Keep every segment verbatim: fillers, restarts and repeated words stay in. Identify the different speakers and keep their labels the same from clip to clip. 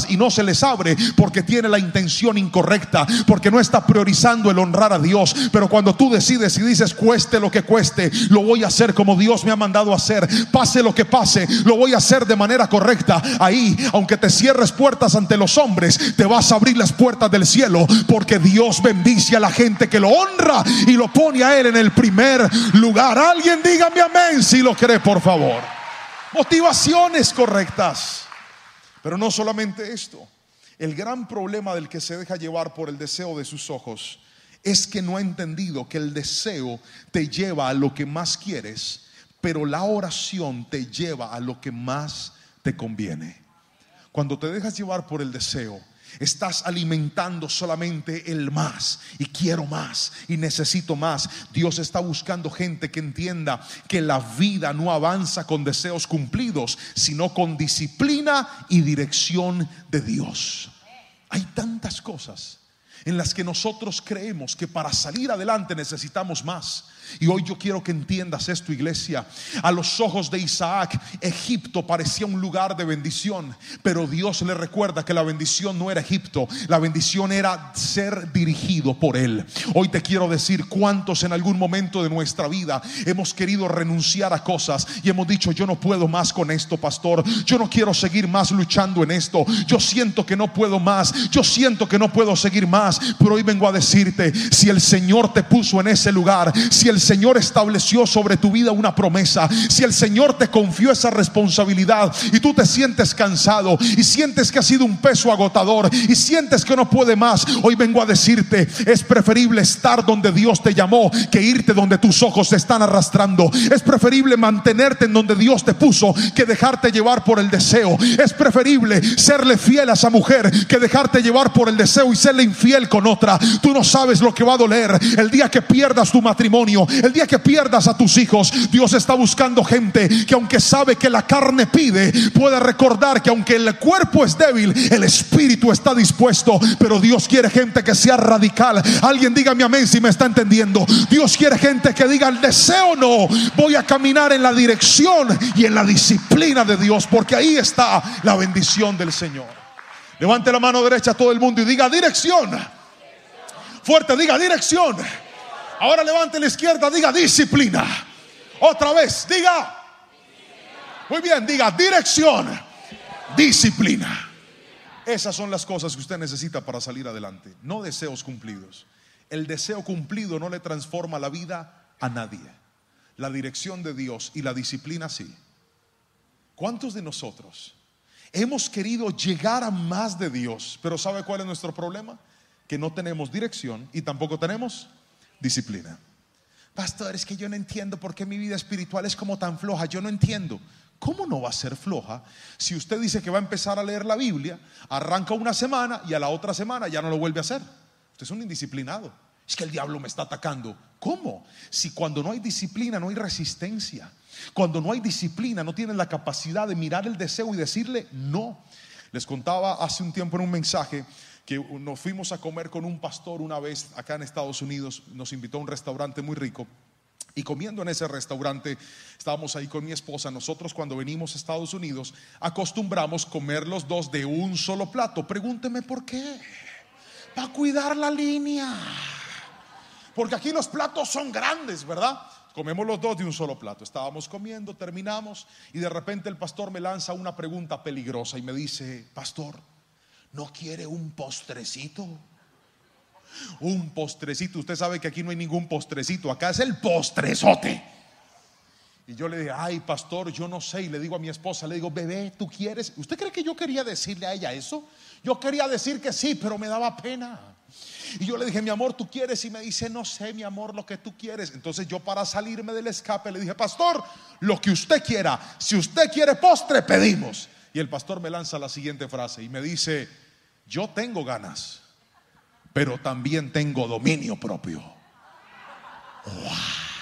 Speaker 1: puertas y no se les abre porque tiene la intención incorrecta, porque no está priorizando el honrar a Dios. Pero cuando tú decides y dices, cueste lo que cueste, lo voy a hacer como Dios me ha mandado a hacer, pase lo que pase, lo voy a hacer de manera correcta, ahí, aunque te cierres puertas ante los hombres, te vas a abrir las puertas del cielo, porque Dios bendice a la gente que lo honra y lo pone a Él en el primer lugar. Alguien dígame amén si lo cree, por favor. Motivaciones correctas. Pero no solamente esto. El gran problema del que se deja llevar por el deseo de sus ojos es que no ha entendido que el deseo te lleva a lo que más quieres, pero la oración te lleva a lo que más te conviene. Cuando te dejas llevar por el deseo, estás alimentando solamente el más, y quiero más, y necesito más. Dios está buscando gente que entienda que la vida no avanza con deseos cumplidos, sino con disciplina y dirección de Dios. Hay tantas cosas en las que nosotros creemos que para salir adelante necesitamos más. Y hoy yo quiero que entiendas esto, iglesia. A los ojos de Isaac, Egipto parecía un lugar de bendición, pero Dios le recuerda que la bendición no era Egipto, la bendición era ser dirigido por Él. Hoy te quiero decir, cuántos en algún momento de nuestra vida hemos querido renunciar a cosas y hemos dicho, yo no puedo más con esto, pastor, yo no quiero seguir más luchando en esto, yo siento que no puedo más, yo siento que no puedo seguir más. Pero hoy vengo a decirte, si el Señor te puso en ese lugar, si el Señor estableció sobre tu vida una promesa, si el Señor te confió esa responsabilidad y tú te sientes cansado y sientes que ha sido un peso agotador y sientes que no puede más, hoy vengo a decirte, es preferible estar donde Dios te llamó que irte donde tus ojos te están arrastrando. Es preferible mantenerte en donde Dios te puso que dejarte llevar por el deseo. Es preferible serle fiel a esa mujer que dejarte llevar por el deseo y serle infiel con otra. Tú no sabes lo que va a doler el día que pierdas tu matrimonio, el día que pierdas a tus hijos. Dios está buscando gente que, aunque sabe que la carne pide, pueda recordar que aunque el cuerpo es débil, el espíritu está dispuesto. Pero Dios quiere gente que sea radical. Alguien dígame amén si me está entendiendo. Dios quiere gente que diga, el deseo no, voy a caminar en la dirección y en la disciplina de Dios, porque ahí está la bendición del Señor. Levante la mano derecha a todo el mundo y diga, dirección. Fuerte, diga, dirección. Ahora levante la izquierda, diga, disciplina. Otra vez, diga. Muy bien, diga, dirección, disciplina. Esas son las cosas que usted necesita para salir adelante, no deseos cumplidos. El deseo cumplido no le transforma la vida a nadie. La dirección de Dios y la disciplina sí. ¿Cuántos de nosotros hemos querido llegar a más de Dios, pero sabe cuál es nuestro problema? Que no tenemos dirección y tampoco tenemos disciplina. Pastor, es que yo no entiendo por qué mi vida espiritual es como tan floja. Yo no entiendo. ¿Cómo no va a ser floja si usted dice que va a empezar a leer la Biblia, arranca una semana y a la otra semana ya no lo vuelve a hacer? Usted es un indisciplinado. Es que el diablo me está atacando. ¿Cómo? Si cuando no hay disciplina no hay resistencia. Cuando no hay disciplina no tienen la capacidad de mirar el deseo y decirle no. Les contaba hace un tiempo en un mensaje que nos fuimos a comer con un pastor una vez acá en Estados Unidos. Nos invitó a un restaurante muy rico, y comiendo en ese restaurante, estábamos ahí con mi esposa. Nosotros, cuando venimos a Estados Unidos, acostumbramos comer los dos de un solo plato. Pregúnteme por qué. Para cuidar la línea, porque aquí los platos son grandes, ¿verdad? Comemos los dos de un solo plato. Estábamos comiendo, terminamos, y de repente el pastor me lanza una pregunta peligrosa y me dice, pastor, ¿no quiere un postrecito? Un postrecito. Usted sabe que aquí no hay ningún postrecito, acá es el postrezote. Y yo le dije, ay pastor, yo no sé. Y le digo a mi esposa, le digo, bebé, ¿tú quieres? ¿Usted cree que yo quería decirle a ella eso? Yo quería decir que sí, pero me daba pena. Y yo le dije, mi amor, ¿tú quieres? Y me dice, no sé, mi amor, lo que tú quieres. Entonces yo, para salirme del escape, le dije, pastor, lo que usted quiera. Si usted quiere postre, pedimos. Y el pastor me lanza la siguiente frase y me dice, yo tengo ganas, pero también tengo dominio propio. Wow.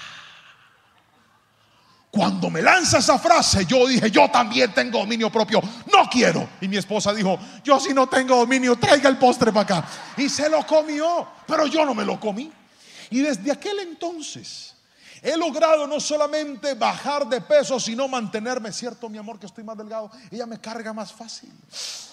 Speaker 1: Cuando me lanza esa frase, yo dije, yo también tengo dominio propio, no quiero. Y mi esposa dijo, yo si no tengo dominio, traiga el postre para acá. Y se lo comió, pero yo no me lo comí. Y desde aquel entonces he logrado no solamente bajar de peso, sino mantenerme. Cierto, mi amor, que estoy más delgado. Ella me carga más fácil.